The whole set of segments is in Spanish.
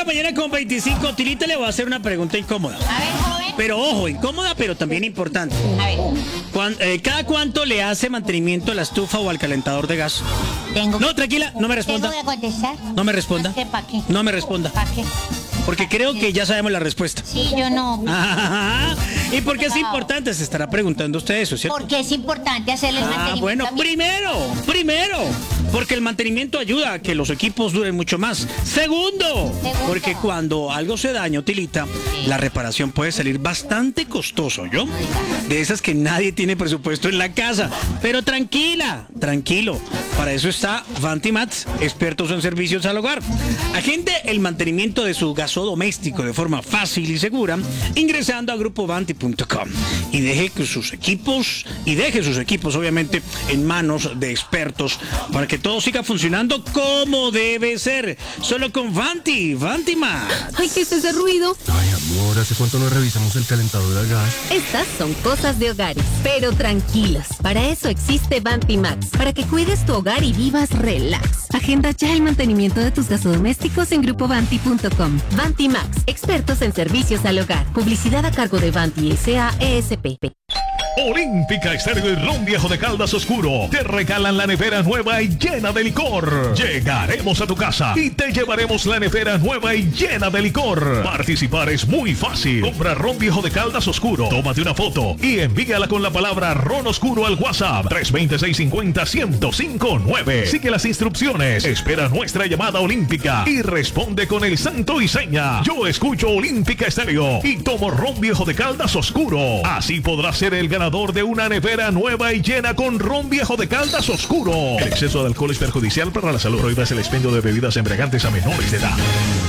la mañana con 25. Tilita, le voy a hacer una pregunta incómoda. A ver, joven. Pero ojo, incómoda, pero también importante. A ver. ¿Cada cuánto le hace mantenimiento a la estufa o al calentador de gas? Tengo. No, tranquila, no me responda. ¿Tengo que contestar? No me responda. ¿Para qué? No me responda. ¿Para qué? Porque creo que ya sabemos la respuesta. Sí, yo no. Ajá. ¿Y por qué es importante? Se estará preguntando usted eso, ¿cierto? Porque es importante hacerle el mantenimiento. Bueno, a mi- primero, porque el mantenimiento ayuda a que los equipos duren mucho más. Segundo, porque cuando algo se daña, Tilita, la reparación puede salir bastante costoso, ¿yo? De esas que nadie tiene presupuesto en la casa. Pero tranquilo. Para eso está Vantimats, expertos en servicios al hogar. Agende el mantenimiento de su gasodoméstico de forma fácil y segura ingresando a grupovanti.com y deje sus equipos obviamente en manos de expertos para que todo siga funcionando como debe ser. Solo con Vantimats. Ay, ¿qué es ese ruido? Ay, amor, ¿hace cuánto no revisamos el calentador a gas? Estas son cosas de hogares, pero tranquilos. Para eso existe Vantimax, para que cuides tu hogar y vivas relax. Agenda ya el mantenimiento de tus gasodomésticos en grupovanti.com. Vantimax, expertos en servicios al hogar. Publicidad a cargo de Vanti S.A.E.S.P. Olímpica Estéreo y Ron Viejo de Caldas Oscuro te regalan la nevera nueva y llena de licor. Llegaremos a tu casa y te llevaremos la nevera nueva y llena de licor. Participar es muy fácil. Compra Ron Viejo de Caldas Oscuro, tómate una foto y envíala con la palabra Ron Oscuro al WhatsApp 320-650-1059. Sigue las instrucciones, espera nuestra llamada olímpica y responde con el santo y seña. Yo escucho Olímpica Estéreo y tomo Ron Viejo de Caldas Oscuro. Así podrás ser el ganador de una nevera nueva y llena con Ron Viejo de Caldas Oscuro. El exceso de alcohol es perjudicial para la salud. Prohíbas el expendio de bebidas embriagantes a menores de edad.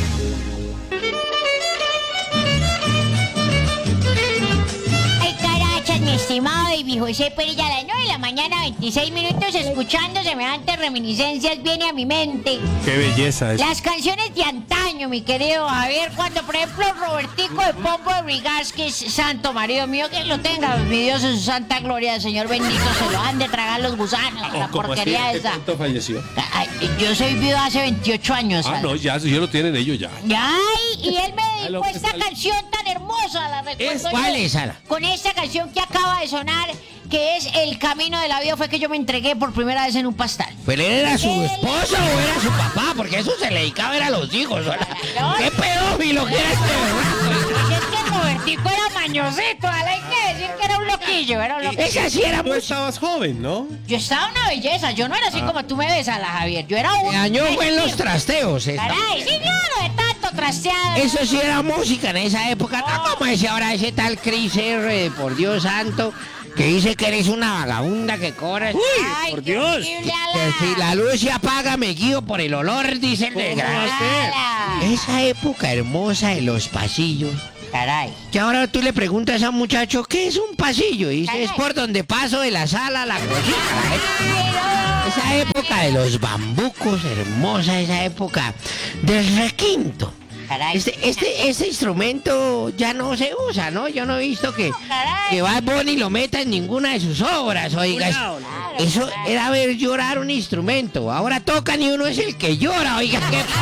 Ay, carachas, mi estimado Baby José Perilla, a las 9 de la mañana, 26 minutos, escuchando semejantes reminiscencias, viene a mi mente Qué belleza es. las canciones de antaño, mi querido Javier, cuando por ejemplo Robertico de Pombo de Rigasquez, santo marido mío, que lo tenga, mi Dios en su santa gloria, Señor bendito, se lo han de tragar los gusanos, la porquería esa. ¿Cuánto falleció? Ay, yo soy viudo hace 28 años. Ah, no, ya lo tienen ellos ya. Ay, y él me dedicó que esta sale. canción tan hermosa, la recuerdo ¿Cuál yo, es, Sara? con esta canción que acaba de sonar, que es El Camino de la Vida, fue que yo me entregué por primera vez en un pastel. ¿Pero él era su Él- esposo o era su papá? Porque eso se le dedicaba era a los hijos. ¿Verdad? No. ¿Qué pedófilo que era este, verdad? Es que Robertico era mañosito, ¿vale? Hay que decir que era un loquillo, era un loquillo. Esa sí era Tú muy... estabas joven, ¿no? Yo estaba una belleza, yo no era así como tú me ves a la Javier, yo era un... El año fue en los trasteos. esta. Caray, sí, claro, de tanto trasteado. Eso sí era música en esa época. No como decía ahora ese tal Chris R, por Dios santo, que dice que eres una vagabunda que corres. Ay, por qué Dios. horrible, Que ala. si la luz se apaga me guío por el olor, dice el desgraciado. Ala. Esa época hermosa de los pasillos. Caray. Que ahora tú le preguntas a un muchacho, ¿qué es un pasillo? Y dice, Caray. es por donde paso de la sala a la cocina. Ay, no. Esa época de los bambucos, hermosa esa época del requinto. Caray. Este instrumento ya no se usa, ¿no? Yo no he visto que Bad Bunny lo meta en ninguna de sus obras, oiga. Claro, Eso era ver llorar un instrumento. Ahora tocan y uno es el que llora, oiga.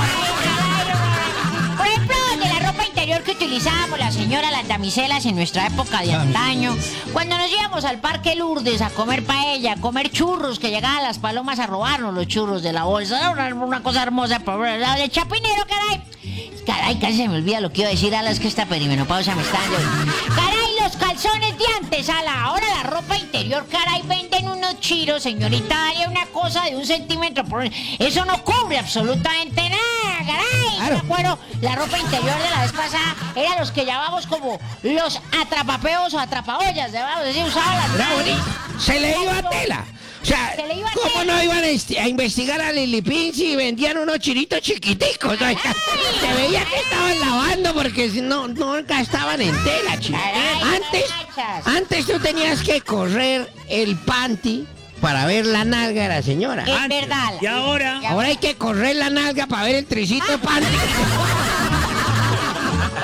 Por ejemplo, de la ropa interior que utilizábamos las señoras, las damiselas en nuestra época de antaño, cuando nos íbamos al Parque Lourdes a comer paella, a comer churros, que llegaban las palomas a robarnos los churros de la bolsa, era una cosa hermosa, pero el chapinero, caray. Caray, casi se me olvida lo que iba a decir, Ala, es que esta perimenopausa me está dando. Caray, los calzones de antes, Ala, ahora la ropa interior, caray, venden unos chiros, señorita, hay una cosa de 1 centímetro por... Eso no cubre absolutamente nada, caray. Claro. Me acuerdo, la ropa interior de la vez pasada eran los que llamamos como los atrapapeos o atrapaollas, vamos a decir, usaban las Era manos. bonito. Se le iba a tela. O sea, Se le iba a ¿cómo tela. no iban a investigar a Lili Pin si vendían unos chiritos chiquiticos? ¿No? Se veía que estaban lavando porque si no gastaban en tela, chico. Caray, Antes tú tenías que correr el panty para ver la nalga de la señora. Es verdad. Y ahora, Ahora hay que correr la nalga para ver el tricito de panty.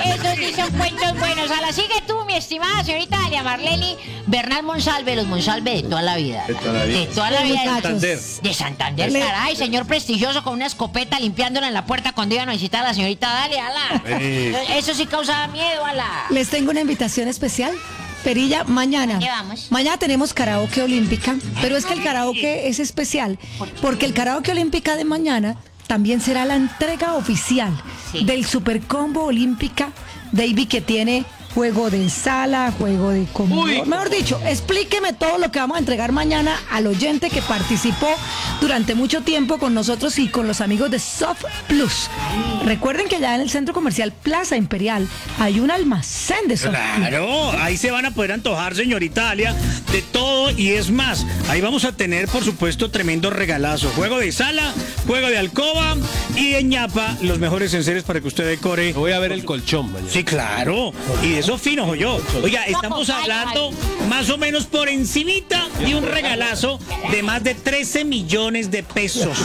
Esos sí son cuentos buenos. A la sigue tú, mi estimada señorita Dalia Marleni Bernal Monsalve, los Monsalve de toda la vida. De toda la vida. De toda la vida. Santander. De Santander, caray, señor prestigioso con una escopeta limpiándola en la puerta cuando iban a visitar a la señorita Dalia, ala. Eso sí causaba miedo, ala. Les tengo una invitación especial. Perilla, mañana. ¿Qué vamos? Mañana tenemos karaoke olímpica, pero es que el karaoke es especial, porque el karaoke olímpica de mañana también será la entrega oficial del Supercombo Olímpica Davy, que tiene juego de sala, juego de comedor. Mejor dicho, explíqueme todo lo que vamos a entregar mañana al oyente que participó durante mucho tiempo con nosotros y con los amigos de Soft Plus. Recuerden que allá en el Centro Comercial Plaza Imperial hay un almacén de Soft Plus. Claro, ahí se van a poder antojar, señorita Dalia, de todo, y es más, ahí vamos a tener, por supuesto, tremendo regalazo. Juego de sala, juego de alcoba y de ñapa, los mejores enseres para que usted decore. Voy a ver el colchón mañana. Sí, claro. Y de eso fino, yo. Oiga, estamos hablando más o menos por encimita de un regalazo de más de 13 millones de pesos.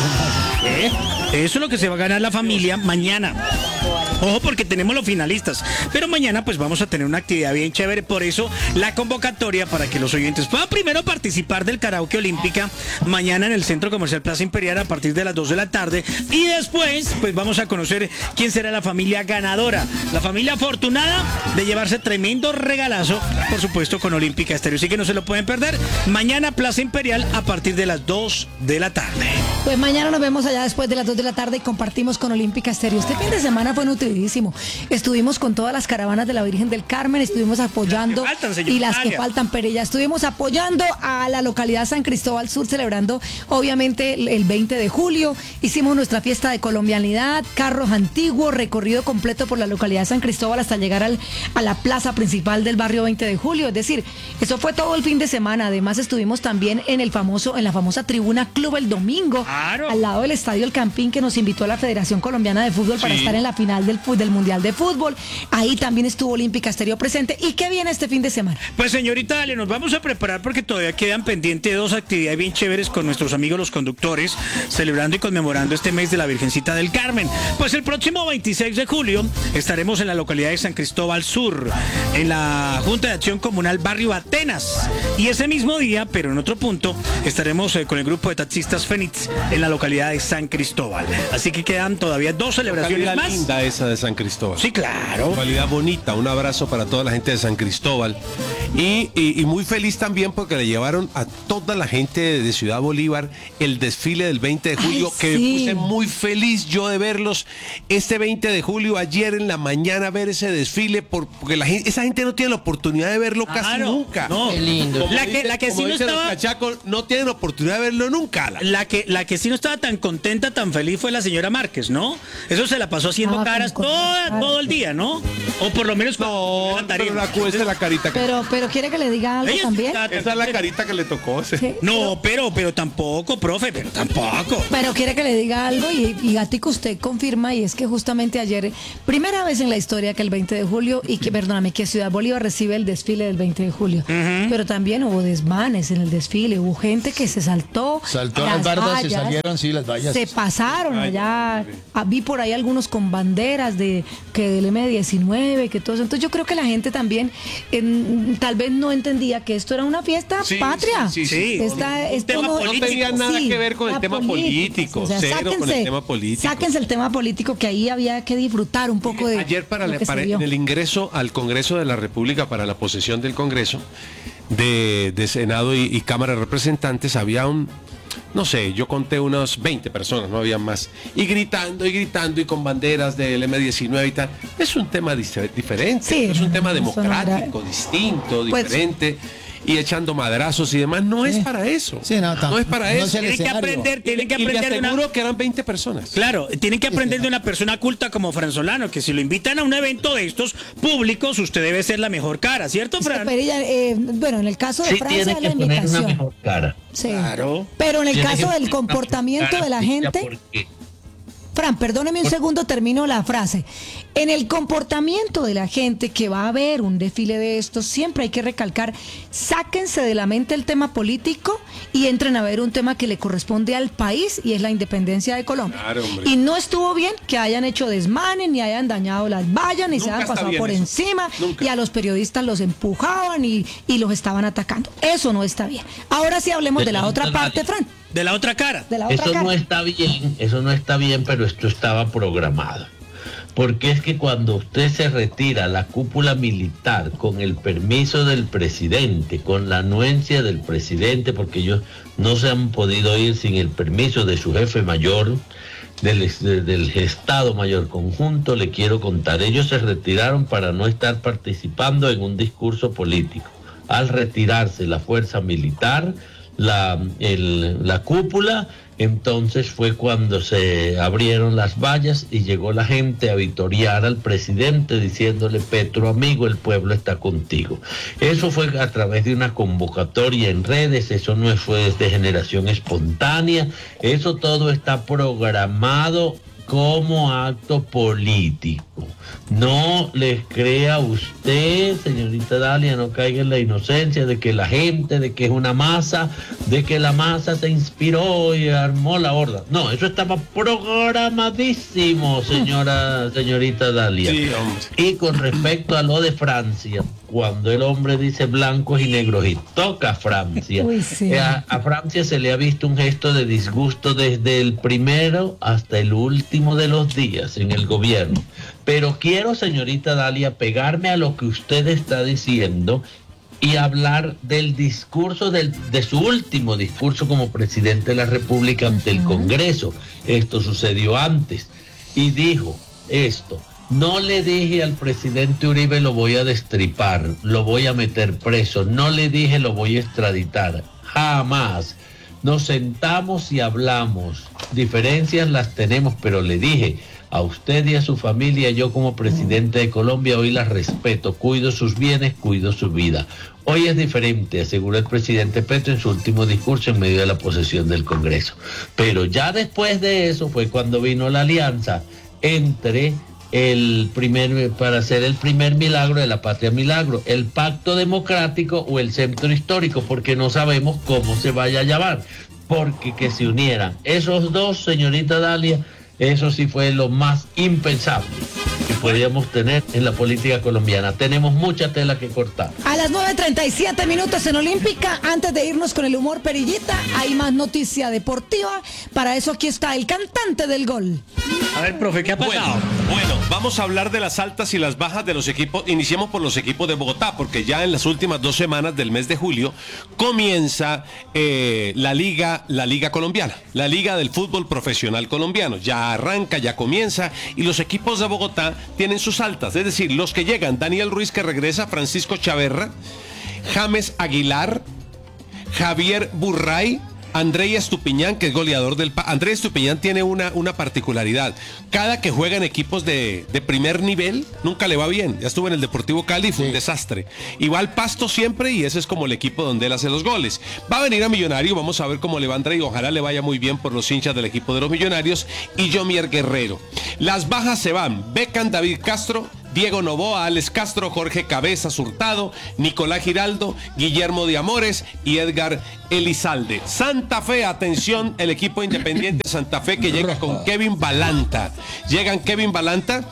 Eso es lo que se va a ganar la familia mañana. Ojo, porque tenemos los finalistas. Pero mañana pues vamos a tener una actividad bien chévere. Por eso la convocatoria para que los oyentes puedan primero participar del karaoke olímpica mañana en el Centro Comercial Plaza Imperial a partir de las 2 de la tarde. Y después pues vamos a conocer quién será la familia ganadora. La familia afortunada de llevarse tremendo regalazo, por supuesto, con Olímpica Estéreo. Así que no se lo pueden perder. Mañana Plaza Imperial a partir de las 2 de la tarde. Pues mañana nos vemos allá después de las 2 de la tarde y compartimos con Olímpica Estéreo. Este fin de semana fue nutridísimo. Estuvimos con todas las caravanas de la Virgen del Carmen, estuvimos apoyando y las que faltan, Perilla. Estuvimos apoyando a la localidad San Cristóbal Sur, celebrando obviamente el 20 de julio. Hicimos nuestra fiesta de colombianidad, carros antiguos, recorrido completo por la localidad de San Cristóbal hasta llegar a la plaza principal del barrio 20 de julio. Es decir, eso fue todo el fin de semana. Además estuvimos también en la famosa tribuna Club el domingo, al lado del Estadio El Campín, que nos invitó a la Federación Colombiana de Fútbol para estar en la final del Mundial de Fútbol. Ahí también estuvo Olímpica Estéreo presente. ¿Y qué viene este fin de semana? Pues señorita Dale, nos vamos a preparar porque todavía quedan pendientes 2 actividades bien chéveres con nuestros amigos los conductores, celebrando y conmemorando este mes de la Virgencita del Carmen. Pues el próximo 26 de julio estaremos en la localidad de San Cristóbal Sur, en la Junta de Acción Comunal Barrio Atenas. Y ese mismo día, pero en otro punto, estaremos con el grupo de taxistas Fénix en la localidad de San Cristóbal. Así que quedan todavía 2 celebraciones más. Linda esa de San Cristóbal. Sí, claro. Localidad bonita. Un abrazo para toda la gente de San Cristóbal. Y muy feliz también porque le llevaron a toda la gente de Ciudad Bolívar el desfile del 20 de julio. Ay, que sí. me puse muy feliz yo de verlos este 20 de julio, ayer en la mañana, ver ese desfile, porque esa gente no tiene la oportunidad de verlo casi nunca. No. Qué lindo. La que sí no dicen los estaba... cachacos, no tienen oportunidad de verlo nunca. La que sí no estaba tan contenta, tan feliz fue la señora Márquez, ¿no? Eso se la pasó haciendo caras todo el día, ¿no? O por lo menos No, pero acueste la carita. Pero quiere que le diga algo Ella también. Esa es la carita que le tocó. Sí. No, pero tampoco, profe, pero tampoco. Pero quiere que le diga algo y Gatico, usted confirma, y es que justamente ayer, primera vez en la historia que el 20 de julio, que Ciudad Bolívar recibe el desfile del 20 de julio. Pero también hubo desmanes en el desfile, hubo gente que se saltó las bardas, se salieron, sí, las vallas. se pasaron allá. Vi por ahí algunos con banderas del M19, que todo eso. Entonces yo creo que la gente también tal vez no entendía que esto era una fiesta patria. Sí. No tenía nada que ver con el tema político. O sea, Cero con el tema político. Sáquense el tema político, que ahí había que disfrutar un poco de. Ayer lo que se vio. en el ingreso al Congreso de la República, para la posesión del Congreso de Senado y Cámara de Representantes, había no sé, yo conté unas 20 personas, no había más, y gritando y con banderas del M19 y tal. Es un tema diferente, Sí, es un tema eso no democrático, era- distinto, Pues- diferente, y echando madrazos y demás. No es para eso. Sí, no es para no eso. es el Tienen que escenario. aprender, tienen que Y le aprender de una... aseguro que eran 20 personas. Claro, tienen que aprender de una persona culta como Fran Solano, que si lo invitan a un evento de estos públicos, usted debe ser la mejor cara, ¿cierto, Fran? Perilla, bueno, en el caso de Francia es la invitación. cara. Sí. Claro. Pero en el Tiene caso que del poner una comportamiento mejor de la cara, gente, porque Fran, perdóneme un segundo, termino la frase. En el comportamiento de la gente que va a ver un desfile de estos, siempre hay que recalcar, sáquense de la mente el tema político y entren a ver un tema que le corresponde al país y es la independencia de Colombia. Claro, hombre. Y no estuvo bien que hayan hecho desmanes, ni hayan dañado las vallas, ni se hayan pasado por encima, y a los periodistas los empujaban y los estaban atacando. Eso no está bien. Ahora sí hablemos de la otra parte, Fran. De la otra cara. De la otra Eso cara. no está bien, pero esto estaba programado. Porque es que cuando usted se retira a la cúpula militar con el permiso del presidente, con la anuencia del presidente, porque ellos no se han podido ir sin el permiso de su jefe mayor, del Estado Mayor Conjunto, le quiero contar, ellos se retiraron para no estar participando en un discurso político. Al retirarse la fuerza militar, la cúpula, entonces fue cuando se abrieron las vallas y llegó la gente a vitorear al presidente diciéndole: Petro, amigo, el pueblo está contigo. Eso fue a través de una convocatoria en redes, eso no fue de generación espontánea, eso todo está programado como acto político. No les crea usted, señorita Dalia, no caiga en la inocencia de que la gente, de que es una masa, de que la masa se inspiró y armó la horda. No, eso estaba programadísimo, señorita Dalia. Sí, hombre. Y con respecto a lo de Francia, cuando el hombre dice blancos y negros y toca Francia, Uy, sí. a Francia se le ha visto un gesto de disgusto desde el primero hasta el último de los días en el gobierno. Pero quiero, señorita Dalia, pegarme a lo que usted está diciendo y hablar del discurso, de su último discurso como presidente de la República ante el Congreso. Esto sucedió antes. Y dijo esto: no le dije al presidente Uribe lo voy a destripar, lo voy a meter preso, no le dije lo voy a extraditar, jamás. Nos sentamos y hablamos, diferencias las tenemos, pero le dije a usted y a su familia, yo como presidente de Colombia hoy las respeto, cuido sus bienes, cuido su vida. Hoy es diferente, aseguró el presidente Petro en su último discurso en medio de la posesión del Congreso. Pero ya después de eso fue cuando vino la alianza entre para hacer el primer milagro de la patria milagro, el pacto democrático o el centro histórico, porque no sabemos cómo se vaya a llamar, porque que se unieran esos dos, señorita Dalia, eso sí fue lo más impensable que podíamos tener en la política colombiana. Tenemos mucha tela que cortar. A las 9:37 minutos en Olímpica, antes de irnos con el humor perillita, hay más noticia deportiva. Para eso aquí está el cantante del gol. A ver, profe, ¿qué ha pasado? Bueno, vamos a hablar de las altas y las bajas de los equipos. Iniciemos por los equipos de Bogotá, porque ya en las últimas 2 semanas del mes de julio comienza la liga colombiana, la liga del fútbol profesional colombiano. Ya arranca, ya comienza, y los equipos de Bogotá tienen sus altas, es decir, los que llegan: Daniel Ruiz, que regresa, Francisco Chaverra, James Aguilar, Javier Burray, André Estupiñán, que es goleador del André Estupiñán tiene una particularidad: cada que juega en equipos de primer nivel nunca le va bien. Ya estuvo en el Deportivo Cali y fue un desastre, y va al Pasto siempre, y ese es como el equipo donde él hace los goles. Va a venir a Millonario, vamos a ver cómo le va a André, y ojalá le vaya muy bien por los hinchas del equipo de los Millonarios. Y Yomier Guerrero. Las bajas se van: Beckham, David Castro, Diego Novoa, Alex Castro, Jorge Cabezas Hurtado, Nicolás Giraldo, Guillermo de Amores y Edgar Elizalde. Santa Fe, atención, el equipo Independiente Santa Fe, que llega con Kevin Balanta. Llegan Kevin Balanta,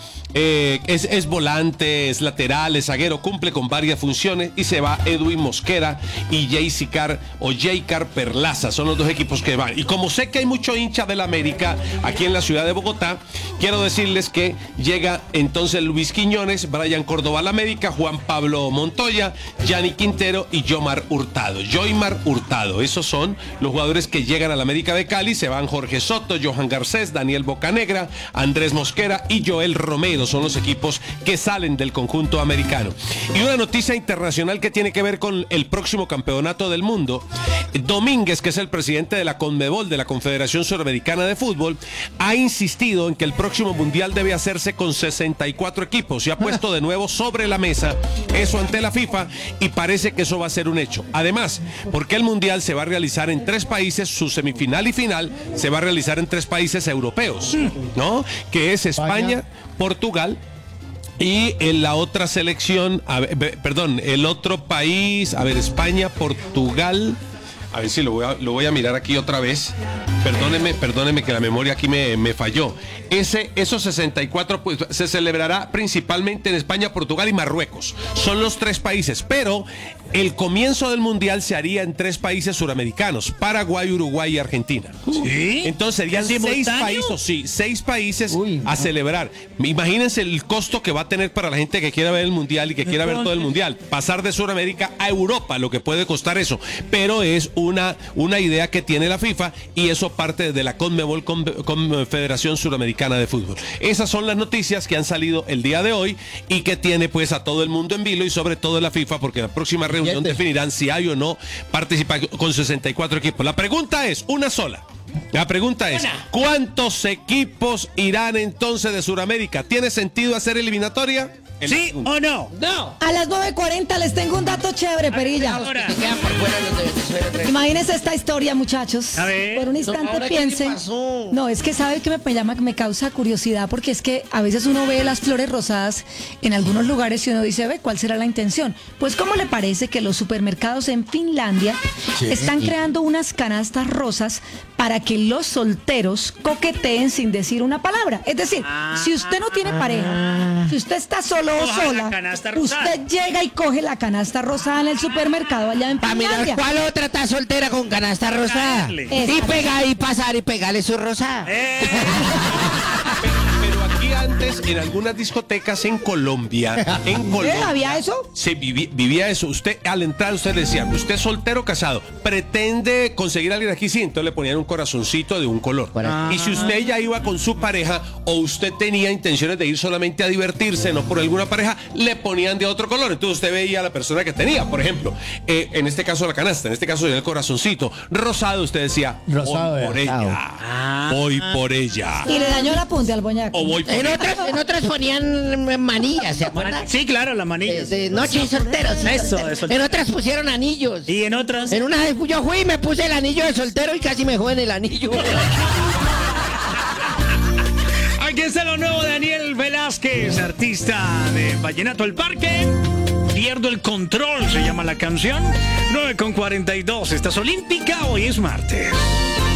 es volante, es lateral, es zaguero, cumple con varias funciones, y se va Edwin Mosquera y Jaycar Perlaza. Son los dos equipos que van. Y como sé que hay mucho hincha del América aquí en la ciudad de Bogotá, quiero decirles que llega entonces Luis Quiñones, Brian Córdoba al América, Juan Pablo Montoya, Gianni Quintero y Joymar Hurtado. Esos son los jugadores que llegan al América de Cali. Se van Jorge Soto, Johan Garcés, Daniel Bocanegra, Andrés Mosquera y Joel Romero. 0 son los equipos que salen del conjunto americano. Y una noticia internacional que tiene que ver con el próximo campeonato del mundo. Domínguez, que es el presidente de la CONMEBOL, de la Confederación Suramericana de Fútbol, ha insistido en que el próximo mundial debe hacerse con 64 equipos y ha puesto de nuevo sobre la mesa eso ante la FIFA y parece que eso va a ser un hecho. Además, porque el mundial se va a realizar en 3 países, su semifinal y final se va a realizar en 3 países europeos, ¿no? Que es España, Portugal y en la otra selección, el otro país, España, Portugal. A ver si lo voy a mirar aquí otra vez. Perdóneme que la memoria aquí me falló. Esos 64 pues, se celebrará principalmente en España, Portugal y Marruecos. Son los 3 países, pero el comienzo del mundial se haría en 3 países suramericanos: Paraguay, Uruguay y Argentina. ¿Sí? Entonces serían 6 países a celebrar. Imagínense el costo que va a tener para la gente que quiera ver el mundial y que quiera ver todo el mundial. Pasar de Suramérica a Europa, lo que puede costar eso. Pero es una idea que tiene la FIFA y eso parte de la CONMEBOL, Confederación Suramericana de Fútbol. Esas son las noticias que han salido el día de hoy y que tiene pues a todo el mundo en vilo y sobre todo la FIFA, porque la próxima reunión definirán si hay o no participa con 64 equipos. La pregunta es una sola. La pregunta es, ¿cuántos equipos irán entonces de Sudamérica? ¿Tiene sentido hacer eliminatoria? ¿Sí o no? No. A las 9:40 les tengo un dato chévere, Perilla. Imagínense esta historia, muchachos. A ver. Por un instante piensen. No, es que sabe que me causa curiosidad, porque es que a veces uno ve las flores rosadas en algunos lugares y uno dice, ve, ¿cuál será la intención? Pues, ¿cómo le parece que los supermercados en Finlandia están creando unas canastas rosas para que los solteros coqueteen sin decir una palabra? Es decir, si usted no tiene pareja, si usted está solo o sola, usted llega y coge la canasta rosada en el supermercado allá en Finlandia. Mira, ¿cuál otra está soltera con canasta rosada? Y pegar y pasar y pegarle su rosada. Pero aquí antes, en algunas discotecas en Colombia, ¿había eso? Sí, vivía eso. Usted, al entrar, usted le decía, ¿usted es soltero o casado? ¿Pretende conseguir a alguien aquí? Sí, entonces le ponían un corazoncito de un color. Y si usted ya iba con su pareja o usted tenía intenciones de ir solamente a divertirse, no por alguna pareja, le ponían de otro color. Entonces usted veía a la persona que tenía, por ejemplo, en este caso la canasta, en este caso el corazoncito rosado, usted decía, rosado, voy por ella, voy por ella. Y le dañó la punta al boñaco. O voy por en otras ponían manillas, ¿se acuerdan? Sí, claro, las manillas. De noche y solteros. Eso, de soltero. En otras pusieron anillos. ¿Y en otras? En una yo fui y me puse el anillo de soltero y casi me joden el anillo. Aquí está lo nuevo de Daniel Velázquez, artista de Vallenato El Parque. Pierdo el control, se llama la canción. 9:42, estás olímpica, hoy es martes.